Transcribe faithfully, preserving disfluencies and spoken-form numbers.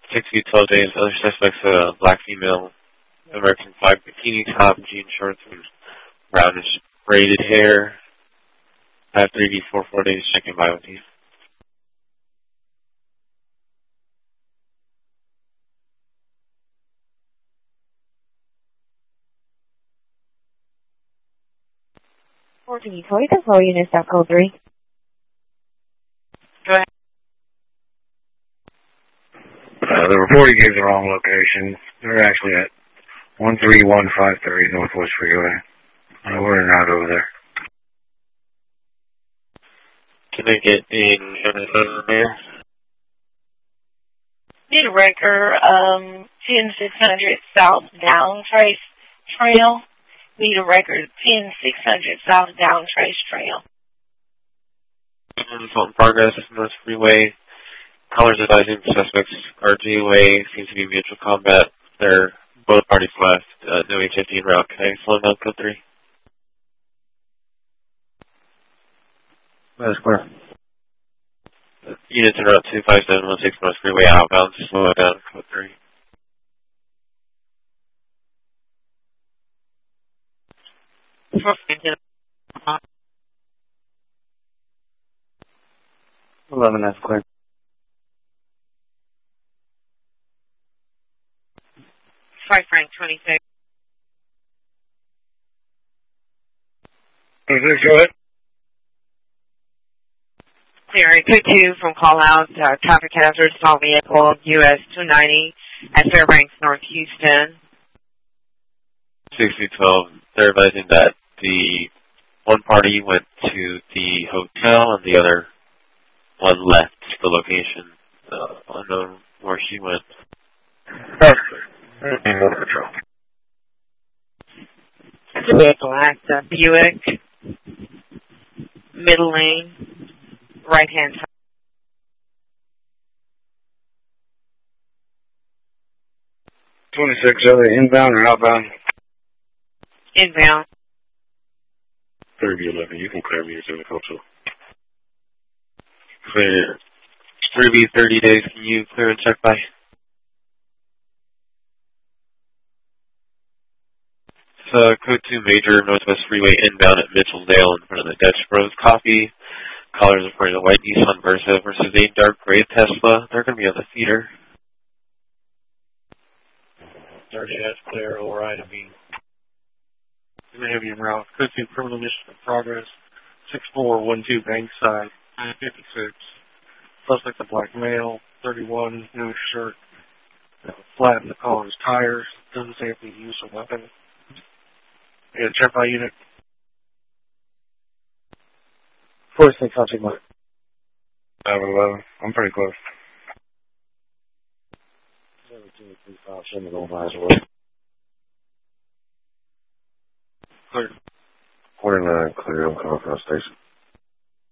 six feet twelve days. Other suspects, a black female, American flag bikini top, jean shorts, and brownish braided hair. I have three B four four days. Checking by with you. fourteen Detroit, that's all units, stop code three. Go ahead. Uh, the reporting gave the wrong location. They're actually at one three one five three Northwest Freeway. Uh, we're not over there. Can I get in over there? Need a record, um, ten six hundred South Down Trace Trail. Need a record, ten six hundred South Down Trace Trail. Assault in progress, North Freeway. Callers advising suspects R G away. Seems to be mutual combat. They're both parties left. Uh, no H fifty en route. Can I slow down code three? That's clear. Units en route two five seven one six North Freeway outbound. Slow down code three. eleven, that's clear. Five Frank twenty-six. twenty-six, go ahead. Clear, two two from call out, uh, traffic hazard, assault vehicle, U S two ninety at Fairbanks, North Houston. six feet twelve. They're advising that the one party went to the hotel and the other one left the location. Uh, unknown where she went. That's clear. And motor patrol. Vehicle act, uh, Buick, middle lane, right hand side. twenty-six, are they inbound or outbound? Inbound. thirty eleven, you can clear me as in the hotel. Clear. three B thirty days. Can you clear and check by? Uh, code two major Northwest Freeway inbound at Mitchelldale in front of the Dutch Bros Coffee. Callers reporting a white Nissan Versa versus a dark gray Tesla. They're going to be on the feeder. thirty, that's clear. All right, I mean, you may have your route. Code two criminal mission in progress. six four one two Bankside, fifty-six. Suspect a black male, thirty-one, no shirt. Uh, flat in the caller's tires. Doesn't say if he used a weapon. Yeah, check by unit. forty-six, I'll check my. five eleven, I'm pretty close. seventeen, three five, send it over as well. Clear. forty-nine, clear, I'm coming from the station.